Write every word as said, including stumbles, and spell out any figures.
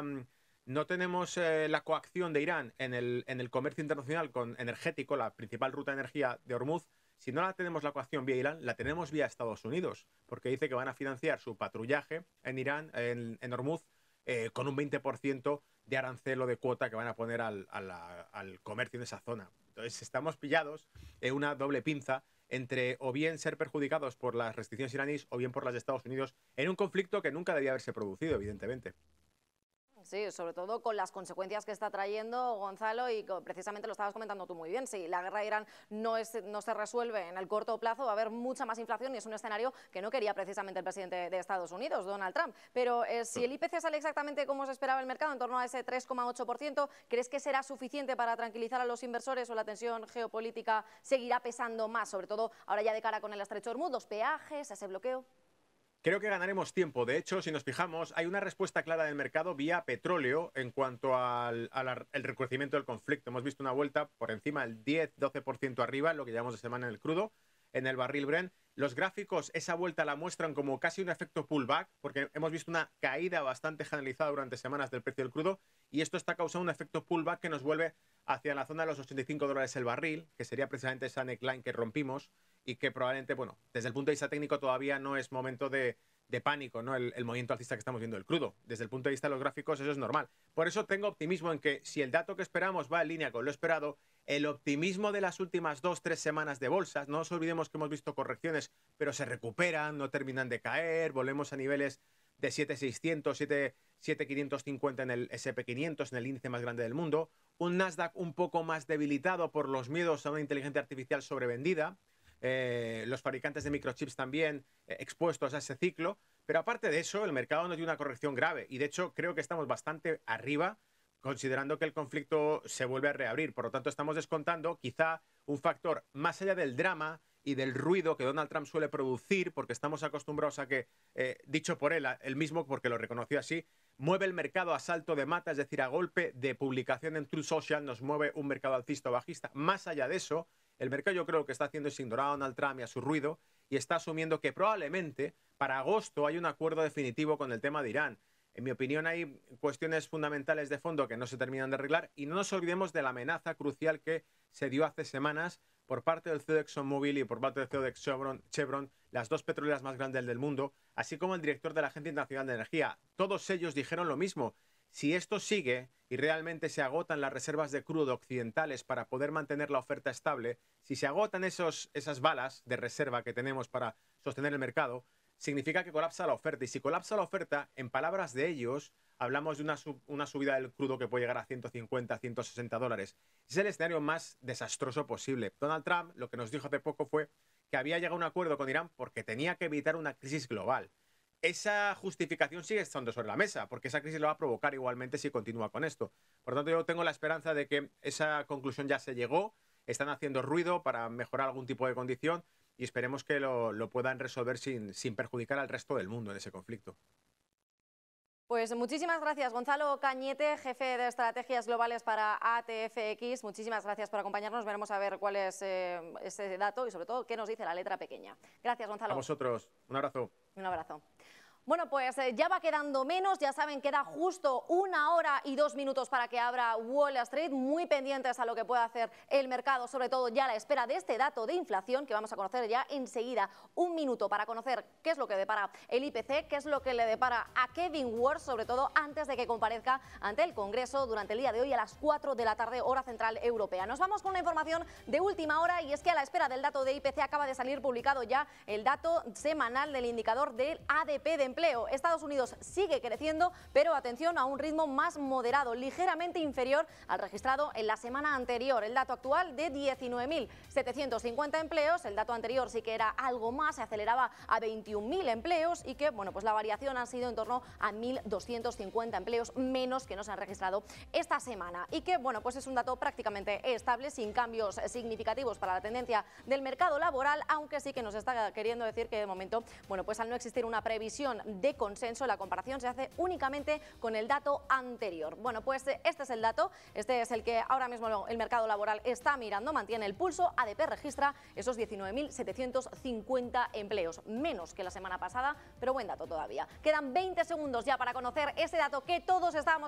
mm, no tenemos eh, la coacción de Irán en el, en el comercio internacional con energético, la principal ruta de energía de Hormuz. Si no la tenemos la coacción vía Irán, la tenemos vía Estados Unidos, porque dice que van a financiar su patrullaje en Irán, en, en Hormuz, eh, con un veinte por ciento de arancel o de cuota que van a poner al, a la, al comercio en esa zona. Entonces estamos pillados en una doble pinza entre o bien ser perjudicados por las restricciones iraníes o bien por las de Estados Unidos en un conflicto que nunca debía haberse producido, evidentemente. Sí, sobre todo con las consecuencias que está trayendo, Gonzalo, y precisamente lo estabas comentando tú muy bien. Si la guerra de Irán no, es, no se resuelve en el corto plazo, va a haber mucha más inflación y es un escenario que no quería precisamente el presidente de Estados Unidos, Donald Trump. Pero eh, si el I P C sale exactamente como se esperaba el mercado, en torno a ese tres coma ocho por ciento, ¿crees que será suficiente para tranquilizar a los inversores o la tensión geopolítica seguirá pesando más, sobre todo ahora ya de cara con el estrecho de Hormuz, los peajes, ese bloqueo? Creo que ganaremos tiempo. De hecho, si nos fijamos, hay una respuesta clara del mercado vía petróleo en cuanto al, al el recrudecimiento del conflicto. Hemos visto una vuelta por encima del diez doce por ciento arriba, lo que llamamos de semana en el crudo, en el barril Brent. Los gráficos esa vuelta la muestran como casi un efecto pullback, porque hemos visto una caída bastante generalizada durante semanas del precio del crudo, y esto está causando un efecto pullback que nos vuelve hacia la zona de los ochenta y cinco dólares el barril, que sería precisamente esa neckline que rompimos, y que probablemente, bueno, desde el punto de vista técnico todavía no es momento de, de pánico, ¿no? El, el movimiento alcista que estamos viendo del crudo. Desde el punto de vista de los gráficos eso es normal. Por eso tengo optimismo en que si el dato que esperamos va en línea con lo esperado, el optimismo de las últimas dos, tres semanas de bolsas, no nos olvidemos que hemos visto correcciones, pero se recuperan, no terminan de caer, volvemos a niveles de siete mil seiscientos, siete mil quinientos cincuenta en el ese and pe quinientos, en el índice más grande del mundo, un Nasdaq un poco más debilitado por los miedos a una inteligencia artificial sobrevendida, eh, los fabricantes de microchips también eh, expuestos a ese ciclo, pero aparte de eso, el mercado no tiene una corrección grave y de hecho creo que estamos bastante arriba, considerando que el conflicto se vuelve a reabrir. Por lo tanto, estamos descontando quizá un factor más allá del drama y del ruido que Donald Trump suele producir, porque estamos acostumbrados a que, eh, dicho por él, él mismo, porque lo reconoció así, mueve el mercado a salto de mata, es decir, a golpe de publicación en Truth Social, nos mueve un mercado alcista o bajista. Más allá de eso, el mercado yo creo que está haciendo es ignorar a Donald Trump y a su ruido y está asumiendo que probablemente para agosto hay un acuerdo definitivo con el tema de Irán. En mi opinión, hay cuestiones fundamentales de fondo que no se terminan de arreglar y no nos olvidemos de la amenaza crucial que se dio hace semanas por parte del C E O de ExxonMobil y por parte del C E O de Chevron, Chevron, las dos petroleras más grandes del mundo, así como el director de la Agencia Internacional de Energía. Todos ellos dijeron lo mismo. Si esto sigue y realmente se agotan las reservas de crudo occidentales para poder mantener la oferta estable, si se agotan esos, esas balas de reserva que tenemos para sostener el mercado, significa que colapsa la oferta. Y si colapsa la oferta, en palabras de ellos, hablamos de una, sub, una subida del crudo que puede llegar a ciento cincuenta, ciento sesenta dólares. Es el escenario más desastroso posible. Donald Trump lo que nos dijo hace poco fue que había llegado a un acuerdo con Irán porque tenía que evitar una crisis global. Esa justificación sigue estando sobre la mesa, porque esa crisis lo va a provocar igualmente si continúa con esto. Por lo tanto, yo tengo la esperanza de que esa conclusión ya se llegó, están haciendo ruido para mejorar algún tipo de condición y esperemos que lo, lo puedan resolver sin, sin perjudicar al resto del mundo en ese conflicto. Pues muchísimas gracias, Gonzalo Cañete, jefe de estrategias globales para A T F X. Muchísimas gracias por acompañarnos. Veremos a ver cuál es eh, ese dato y sobre todo qué nos dice la letra pequeña. Gracias, Gonzalo. A vosotros. Un abrazo. Un abrazo. Bueno, pues eh, ya va quedando menos, ya saben, queda justo una hora y dos minutos para que abra Wall Street, muy pendientes a lo que pueda hacer el mercado, sobre todo ya a la espera de este dato de inflación que vamos a conocer ya enseguida. Un minuto para conocer qué es lo que depara el I P C, qué es lo que le depara a Kevin Warsh, sobre todo antes de que comparezca ante el Congreso durante el día de hoy a las cuatro de la tarde, hora central europea. Nos vamos con una información de última hora y es que a la espera del dato de I P C acaba de salir publicado ya el dato semanal del indicador del A D P de empleo. Estados Unidos sigue creciendo, pero atención, a un ritmo más moderado, ligeramente inferior al registrado en la semana anterior. El dato actual de diecinueve mil setecientos cincuenta empleos, el dato anterior sí que era algo más, se aceleraba a veintiún mil empleos y que, bueno, pues la variación ha sido en torno a mil doscientos cincuenta empleos menos que no se han registrado esta semana y que, bueno, pues es un dato prácticamente estable, sin cambios significativos para la tendencia del mercado laboral, aunque sí que nos está queriendo decir que de momento, bueno, pues al no existir una previsión de consenso, la comparación se hace únicamente con el dato anterior. Bueno, pues este es el dato, este es el que ahora mismo el mercado laboral está mirando, mantiene el pulso. A D P registra esos diecinueve mil setecientos cincuenta empleos, menos que la semana pasada, pero buen dato todavía. Quedan veinte segundos ya para conocer ese dato que todos estábamos